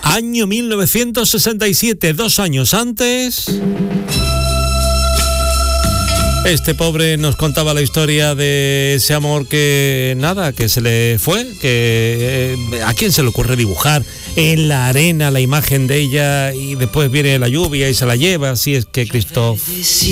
Año 1967, 2 años antes. Este pobre nos contaba la historia de ese amor que se le fue, que ¿a quién se le ocurre dibujar en la arena la imagen de ella y después viene la lluvia y se la lleva? Así es que Christophe